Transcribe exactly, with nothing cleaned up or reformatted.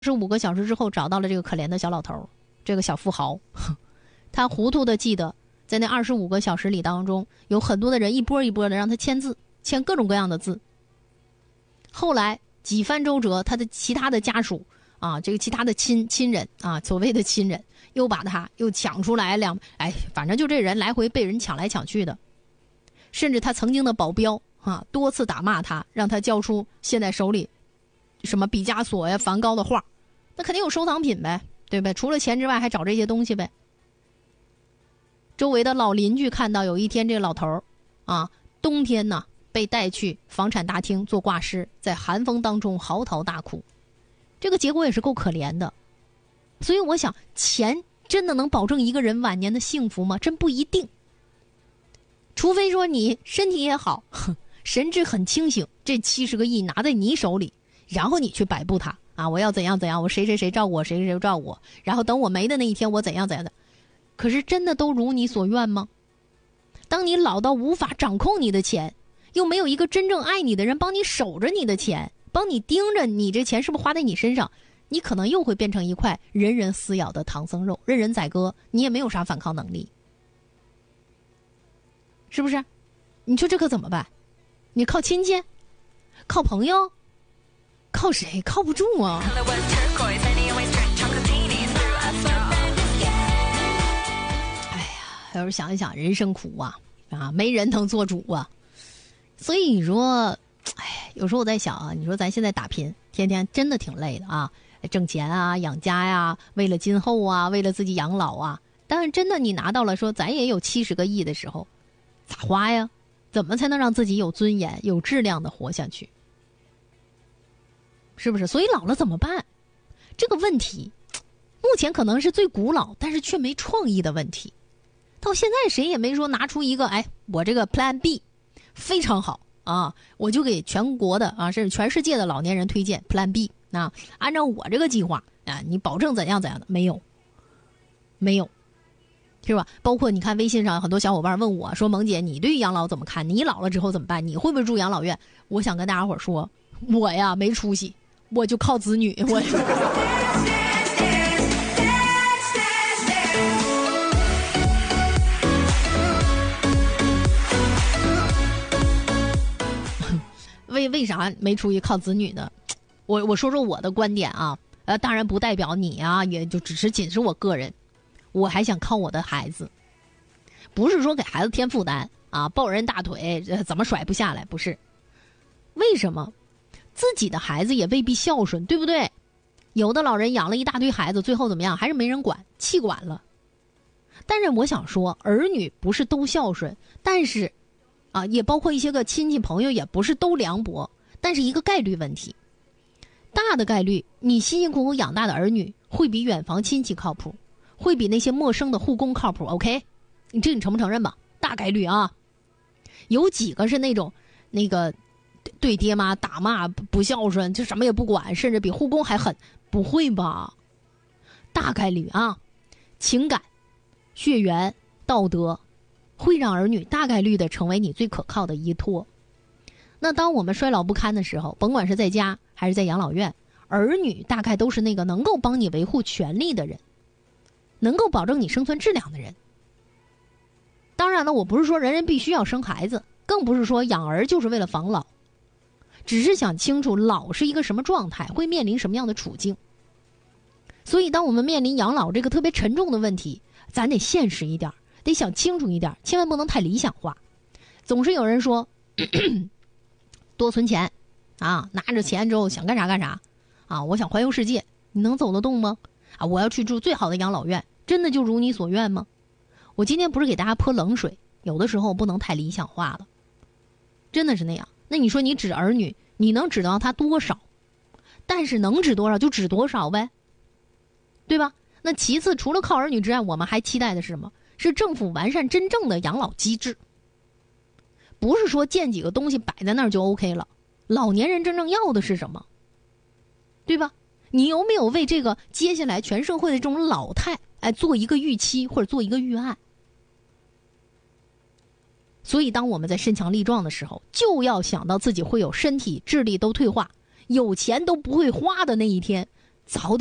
十五个小时之后找到了这个可怜的小老头，这个小富豪，他糊涂的记得在那二十五个小时里当中，有很多的人一波一波的让他签字，签各种各样的字。后来几番周折，他的其他的家属啊，这个其他的亲亲人啊，所谓的亲人又把他又抢出来两，哎，反正就这人来回被人抢来抢去的，甚至他曾经的保镖啊，多次打骂他，让他交出现在手里什么毕加索呀、梵高的画，那肯定有收藏品呗，对呗？除了钱之外，还找这些东西呗。周围的老邻居看到有一天这个老头啊，冬天呢被带去房产大厅做挂失，在寒风当中嚎啕大哭，这个结果也是够可怜的。所以我想，钱真的能保证一个人晚年的幸福吗？真不一定。除非说你身体也好，神志很清醒，这七十个亿拿在你手里，然后你去摆布它啊，我要怎样怎样，我谁谁谁照顾我，谁谁谁照顾我，然后等我没的那一天我怎样怎样的。可是真的都如你所愿吗？当你老到无法掌控你的钱，又没有一个真正爱你的人帮你守着你的钱，帮你盯着你这钱是不是花在你身上，你可能又会变成一块人人撕咬的唐僧肉，任人宰割，你也没有啥反抗能力，是不是？你说这可怎么办？你靠亲戚，靠朋友，靠谁？靠不住啊。有时候想一想，人生苦啊，啊，没人能做主啊。所以你说，哎，有时候我在想啊，你说咱现在打拼，天天真的挺累的啊，挣钱啊，养家呀，为了今后啊，为了自己养老啊。但是真的，你拿到了说咱也有七十个亿的时候，咋花呀？怎么才能让自己有尊严、有质量的活下去？是不是？所以老了怎么办？这个问题，目前可能是最古老，但是却没创意的问题。到现在谁也没说拿出一个，哎，我这个 Plan B 非常好啊，我就给全国的啊，甚至全世界的老年人推荐 Plan B 啊，按照我这个计划啊，你保证怎样怎样的，没有，没有，是吧？包括你看微信上很多小伙伴问我说，萌姐，你对于养老怎么看？你老了之后怎么办？你会不会住养老院？我想跟大家伙说，我呀没出息，我就靠子女，我。为为啥没出息靠子女呢？我我说说我的观点啊，呃，当然不代表你啊，也就只是仅是我个人，我还想靠我的孩子，不是说给孩子添负担啊，抱人大腿怎么甩不下来，不是？为什么？自己的孩子也未必孝顺，对不对？有的老人养了一大堆孩子，最后怎么样？还是没人管，弃管了。但是我想说，儿女不是都孝顺，但是。啊，也包括一些个亲戚朋友，也不是都凉薄，但是一个概率问题，大的概率，你辛辛苦苦养大的儿女会比远房亲戚靠谱，会比那些陌生的护工靠谱。OK， 你这你承不承认吧？大概率啊，有几个是那种那个对爹妈打骂不孝顺，就什么也不管，甚至比护工还狠，不会吧？大概率啊，情感、血缘、道德。会让儿女大概率的成为你最可靠的依托。那当我们衰老不堪的时候，甭管是在家还是在养老院，儿女大概都是那个能够帮你维护权利的人，能够保证你生存质量的人。当然了，我不是说人人必须要生孩子，更不是说养儿就是为了防老，只是想清楚老是一个什么状态，会面临什么样的处境。所以当我们面临养老这个特别沉重的问题，咱得现实一点，得想清楚一点，千万不能太理想化。总是有人说咳咳多存钱啊，拿着钱之后想干啥干啥啊，我想环游世界，你能走得动吗？啊，我要去住最好的养老院，真的就如你所愿吗？我今天不是给大家泼冷水，有的时候不能太理想化了，真的是那样。那你说你指儿女，你能指到他多少？但是能指多少就指多少呗，对吧？那其次，除了靠儿女之外，我们还期待的是什么？是政府完善真正的养老机制，不是说建几个东西摆在那儿就 OK 了。老年人真正要的是什么？对吧？你有没有为这个接下来全社会的这种老态，哎，做一个预期或者做一个预案？所以当我们在身强力壮的时候，就要想到自己会有身体智力都退化，有钱都不会花的那一天， 早